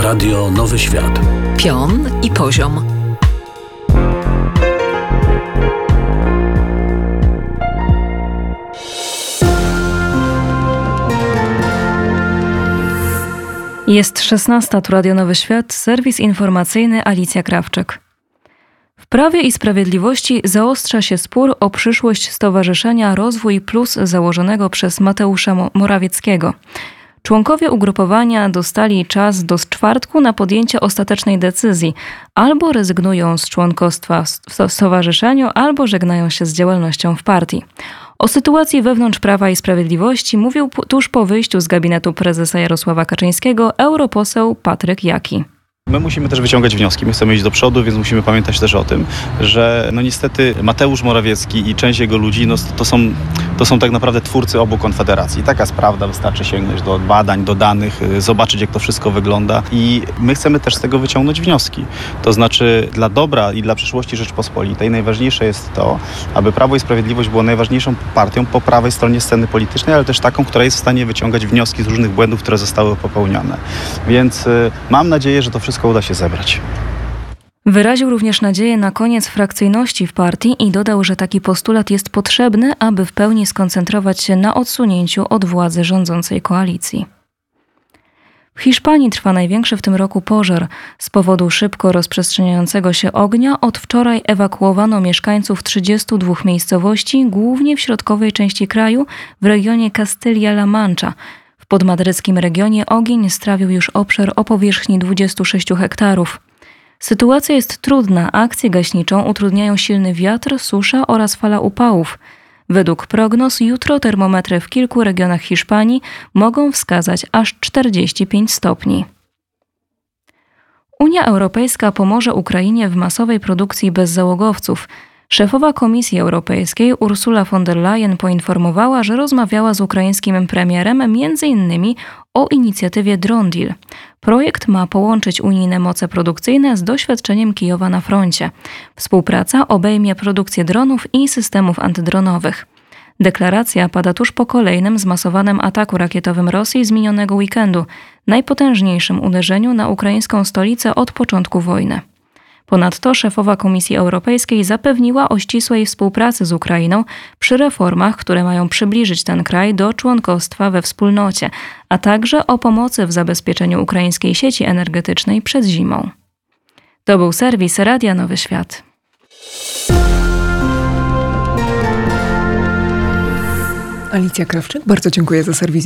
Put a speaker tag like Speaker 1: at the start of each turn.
Speaker 1: Radio Nowy Świat.
Speaker 2: Pion i poziom.
Speaker 3: Jest 16, tu Radio Nowy Świat, serwis informacyjny Alicja Krawczyk. W Prawie i Sprawiedliwości zaostrza się spór o przyszłość Stowarzyszenia Rozwój Plus założonego przez Mateusza Morawieckiego. Członkowie ugrupowania dostali czas do czwartku na podjęcie ostatecznej decyzji. Albo rezygnują z członkostwa w stowarzyszeniu, albo żegnają się z działalnością w partii. O sytuacji wewnątrz Prawa i Sprawiedliwości mówił tuż po wyjściu z gabinetu prezesa Jarosława Kaczyńskiego europoseł Patryk Jaki.
Speaker 4: My musimy też wyciągać wnioski, my chcemy iść do przodu, więc musimy pamiętać też o tym, że niestety Mateusz Morawiecki i część jego ludzi to są tak naprawdę twórcy obu konfederacji. Taka jest prawda, wystarczy sięgnąć do badań, do danych, zobaczyć jak to wszystko wygląda i my chcemy też z tego wyciągnąć wnioski. To znaczy dla dobra i dla przyszłości Rzeczpospolitej najważniejsze jest to, aby Prawo i Sprawiedliwość było najważniejszą partią po prawej stronie sceny politycznej, ale też taką, która jest w stanie wyciągać wnioski z różnych błędów, które zostały popełnione. Więc mam nadzieję, że to wszystko uda się zebrać.
Speaker 3: Wyraził również nadzieję na koniec frakcyjności w partii i dodał, że taki postulat jest potrzebny, aby w pełni skoncentrować się na odsunięciu od władzy rządzącej koalicji. W Hiszpanii trwa największy w tym roku pożar. Z powodu szybko rozprzestrzeniającego się ognia od wczoraj ewakuowano mieszkańców 32 miejscowości, głównie w środkowej części kraju, w regionie Castylia-La Mancha. W podmadryckim regionie ogień strawił już obszar o powierzchni 26 hektarów. Sytuacja jest trudna, akcję gaśniczą utrudniają silny wiatr, susza oraz fala upałów. Według prognoz jutro termometry w kilku regionach Hiszpanii mogą wskazać aż 45 stopni. Unia Europejska pomoże Ukrainie w masowej produkcji bezzałogowców. Szefowa Komisji Europejskiej Ursula von der Leyen poinformowała, że rozmawiała z ukraińskim premierem m.in. o inicjatywie Drone Deal. Projekt ma połączyć unijne moce produkcyjne z doświadczeniem Kijowa na froncie. Współpraca obejmie produkcję dronów i systemów antydronowych. Deklaracja pada tuż po kolejnym zmasowanym ataku rakietowym Rosji z minionego weekendu, najpotężniejszym uderzeniu na ukraińską stolicę od początku wojny. Ponadto szefowa Komisji Europejskiej zapewniła o ścisłej współpracy z Ukrainą przy reformach, które mają przybliżyć ten kraj do członkostwa we wspólnocie, a także o pomocy w zabezpieczeniu ukraińskiej sieci energetycznej przed zimą. To był serwis Radia Nowy Świat.
Speaker 2: Alicja Krawczyk, bardzo dziękuję za serwis